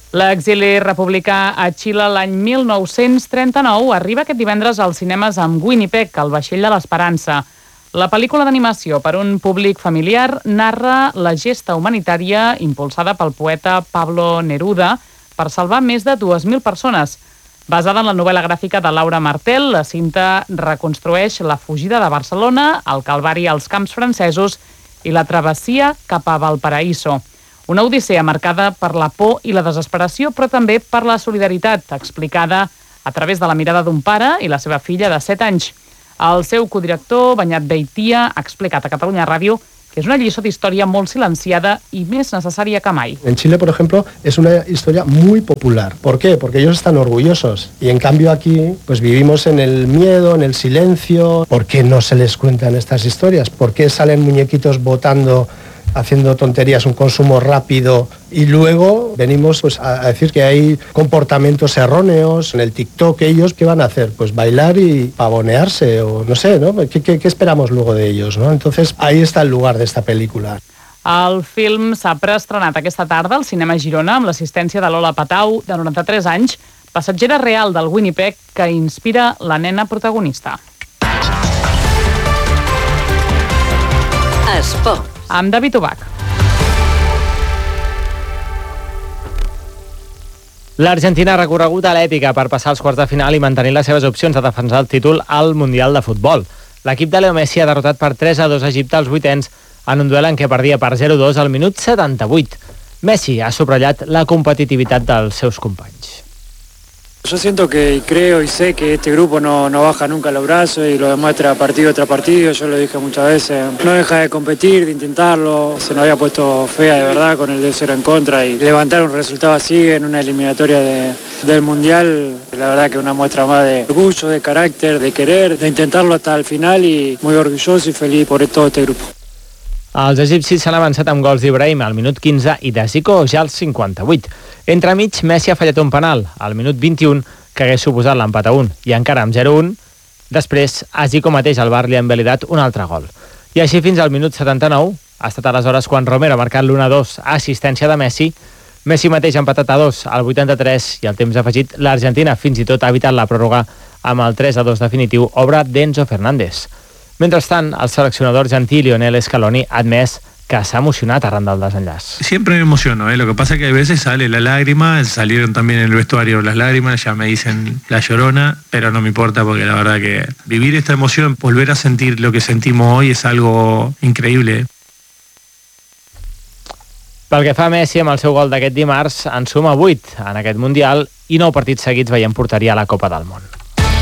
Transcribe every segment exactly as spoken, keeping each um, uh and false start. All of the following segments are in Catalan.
L'exili republicà a Xile l'any mil nou-cents trenta-nou arriba aquest divendres als cinemes amb Winnipeg, el vaixell de l'esperança. La pel·lícula d'animació per un públic familiar narra la gesta humanitària impulsada pel poeta Pablo Neruda per salvar més de dues mil persones. Basada en la novel·la gràfica de Laura Martel, la cinta reconstrueix la fugida de Barcelona, el calvari als camps francesos i la travessia cap a Valparaíso. Una odissea marcada per la por i la desesperació, però també per la solidaritat, explicada a través de la mirada d'un pare i la seva filla de set anys. El seu codirector, Beñat Beitia, ha explicat a Catalunya Ràdio que es una lliçó d'història molt silenciada y més necesaria que mai. En Chile, por ejemplo, es una historia muy popular. ¿Por qué? Porque ellos están orgullosos. Y en cambio aquí, pues vivimos en el miedo, en el silencio. ¿Por qué no se les cuentan estas historias? ¿Por qué salen muñequitos votando, haciendo tonterías, un consumo rápido, y luego venimos pues, a decir que hay comportamientos erróneos en el TikTok? Ellos, ¿qué van a hacer? Pues bailar y pavonearse, o no sé, ¿no? ¿Qué, qué, qué esperamos luego de ellos, ¿no? Entonces, ahí está el lugar de esta película. El film s'ha preestrenat aquesta tarda al cinema Girona amb l'assistència de Lola Patau, de noranta-tres anys, passatgera real del Winnipeg, que inspira la nena protagonista. Esport. Amb David Ubach. L'Argentina ha recorregut a l'èpica per passar als quarts de final i mantenir les seves opcions de defensar el títol al Mundial de Futbol. L'equip de Leo Messi ha derrotat per tres a dos a Egipte als vuitens en un duel en què perdia per zero a dos al minut setanta-vuit. Messi ha subratllat la competitivitat dels seus companys. Yo siento que creo y sé que este grupo no, no baja nunca los brazos y lo demuestra partido tras partido. Yo lo dije muchas veces, no deja de competir, de intentarlo. Se nos había puesto fea de verdad con el dos cero en contra, y levantar un resultado así en una eliminatoria de, del Mundial, la verdad que una muestra más de orgullo, de carácter, de querer, de intentarlo hasta el final, y muy orgulloso y feliz por todo este grupo. Els egipcis s'han avançat amb gols d'Ibrahim al minut quinze i de Zico ja al cinquanta-vuit. Entremig, Messi ha fallat un penal al minut vint-i-un que hagués suposat l'empat a un, i encara amb zero a un, després a Zico mateix el Bar li ha envalidat un altre gol. I així fins al minut setanta-nou, ha estat aleshores quan Romero ha marcat l'u a dos a assistència de Messi. Messi mateix ha empatat a dos al vuitanta-tres i al temps afegit l'Argentina fins i tot ha evitat la pròrroga amb el tres a dos definitiu, obra d'Enzo Fernández. Mentrestant, el seleccionador argentí Lionel Scaloni ha admès que s'ha emocionat arran del desenllaç. Siempre me emociono, ¿eh? Lo que pasa es que a veces sale la lágrima, salieron también en el vestuario las lágrimas, ya me dicen la llorona, pero no me importa porque la verdad que vivir esta emoción, volver a sentir lo que sentimos hoy es algo increíble. Pel que fa a Messi, amb el seu gol d'aquest dimarts, en suma vuit en aquest Mundial i nou partits seguits veient porteria a la Copa del Món.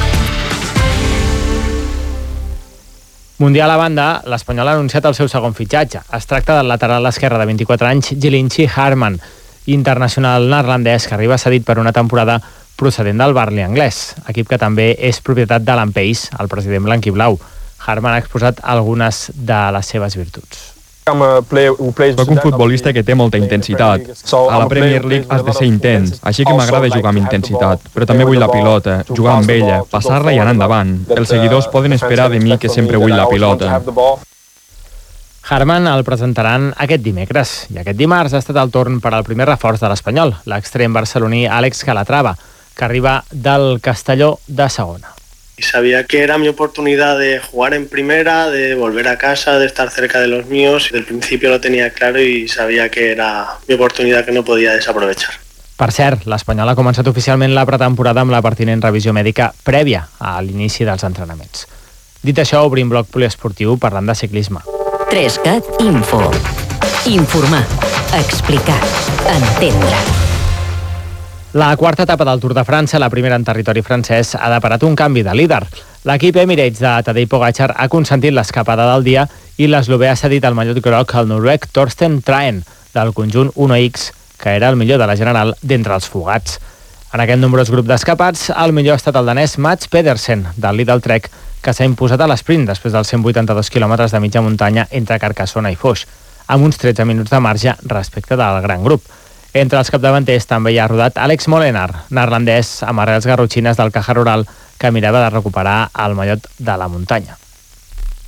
Mundial a banda, l'Espanyol ha anunciat el seu segon fitxatge. Es tracta del lateral esquerre de vint-i-quatre anys, Djilinchi Harman, internacional neerlandès que arriba cedit per una temporada procedent del Burnley anglès, equip que també és propietat d'Alan Pace, el president blanquiblau. Harman ha exposat algunes de les seves virtuts. Soc un futbolista que té molta intensitat. A la Premier League has de ser intens, així que m'agrada jugar amb intensitat, però també vull la pilota, jugar amb ella, passar-la i anar endavant. Els seguidors poden esperar de mi que sempre vull la pilota. Harman el presentaran aquest dimecres, i aquest dimarts ha estat el torn per al primer reforç de l'Espanyol, l'extrem barceloní Àlex Calatrava, que arriba del Castelló de segona. Y sabía que era mi oportunidad de jugar en primera, de volver a casa, de estar cerca de los míos. Desde el principio lo tenía claro y sabía que era mi oportunidad que no podía desaprovechar. Per cert, l'Espanyol ha començat oficialment la pretemporada amb la pertinent revisió mèdica prèvia a l'inici dels entrenaments. Dit això, obrim bloc poliesportiu parlant de ciclisme. Trescat Info. Informar, explicar, entendre. La quarta etapa del Tour de França, la primera en territori francès, ha deparat un canvi de líder. L'equip Emirates de Tadej Pogačar ha consentit l'escapada del dia i l'eslovè ha cedit el mallot groc al noruec Torsten Traen, del conjunt Uno X, que era el millor de la general d'entre els fugats. En aquest nombrós grup d'escapats, el millor ha estat el danès Mats Pedersen, del Lidl Trek, que s'ha imposat a l'esprint després dels cent vuitanta-dos quilòmetres de mitja muntanya entre Carcassona i Foix, amb uns tretze minuts de marge respecte del gran grup. Entre els capdavanters també hi ha rodat Alex Molenaar, neerlandès amb arrels garrotxines del Caja Rural, que mirava de recuperar el mallot de la muntanya.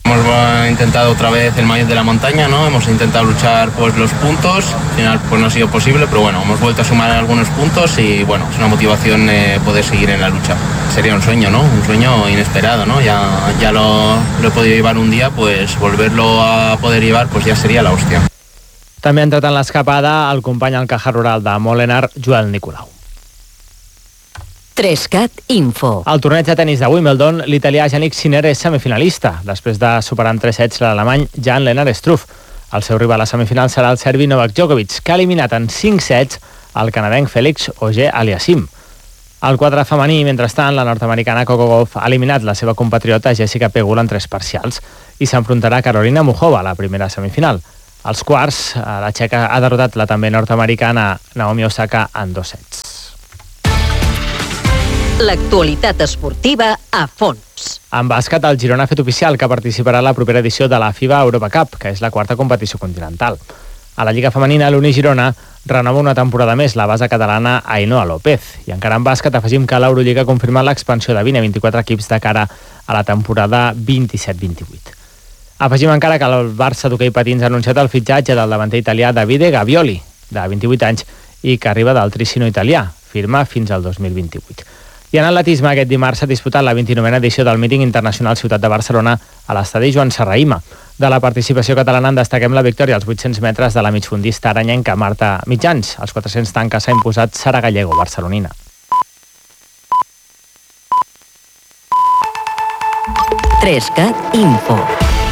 Hemos intentado otra vez el maillot de la montaña, ¿no? Hemos intentado luchar pues los puntos, al final pues no ha sido posible, pero bueno, hemos vuelto a sumar algunos puntos y bueno, es una motivación eh, poder seguir en la lucha. Sería un sueño, ¿no? Un sueño inesperado, ¿no? Ya, ya lo, lo he podido llevar un día, pues volverlo a poder llevar pues ya sería la hostia. També ha entrat en l'escapada el company al Caja Rural de Molenar, Joel Nicolau. Trescat Info. Al torneig de tenis de Wimbledon, l'italià Jannik Sinner és semifinalista, després de superar en tres sets l'alemany Jan-Lennard Struff. El seu rival a semifinal serà el serbi Novak Djokovic, que ha eliminat en cinc sets el canadenc Félix Auger-Aliassime. Al quadre femení, mentrestant, la nord-americana Coco Gauff ha eliminat la seva compatriota Jessica Pegula en tres parcials i s'enfrontarà a Carolina Muchova a la primera semifinal. Als quarts, la txeca ha derrotat la també nord-americana Naomi Osaka en dos sets. L'actualitat esportiva a fons. En bàsquet, el Girona ha fet oficial que participarà a la propera edició de la FIBA Europa Cup, que és la quarta competició continental. A la Lliga Femenina, l'Uni Girona renova una temporada més la base catalana Ainhoa López. I encara en bàsquet afegim que l'Eurolliga ha confirmat l'expansió de vint a vint-i-quatre equips de cara a la temporada vint-i-set vint-i-vuit. Afegim encara que el Barça d'hoquei patins ha anunciat el fitxatge del davanter italià Davide Gavioli, de vint-i-vuit anys, i que arriba del Tricino italià, firma fins al dos mil vint-i-vuit. I en atletisme, aquest dimarts s'ha disputat la vint-i-novena edició del míting internacional Ciutat de Barcelona a l'estadi Joan Serrahima. De la participació catalana en destaquem la victòria als vuit-cents metres de la migfondista aranyenca Marta Mitjans. Als quatre-cents tanques s'ha imposat Sara Gallego, barcelonina. Trescat Info.